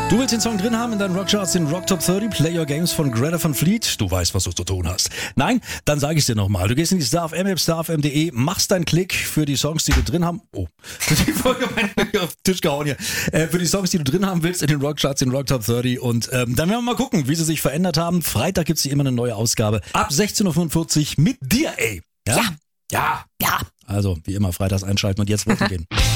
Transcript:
Du willst den Song drin haben in deinen Rockcharts, den Rock Top 30, Play Your Games von Greta Van Fleet. Du weißt, was du zu tun hast. Nein? Dann sage ich dir nochmal. Du gehst in die StarFM-App, starfm.de, machst deinen Klick für die Songs, die du drin haben. Oh, die Folge auf den Tisch gehauen hier. Für die Songs, die du drin haben willst in den Rockcharts, den Rock Top 30. Und dann werden wir mal gucken, wie sie sich verändert haben. Freitag gibt's hier immer eine neue Ausgabe. Ab 16.45 Uhr mit dir, ey. Ja. Ja. Also, wie immer, freitags einschalten und jetzt voten gehen.